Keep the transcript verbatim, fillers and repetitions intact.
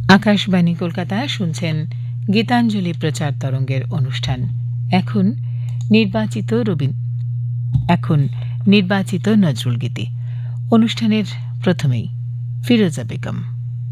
আকাশবাণী কলকাতা শুনছেন গীতাঞ্জলি প্রচার তরঙ্গের অনুষ্ঠান। এখন নির্বাচিত রবীন এখন নির্বাচিত নজরুল গীতি। অনুষ্ঠানের প্রথমেই ফিরোজা বেগম।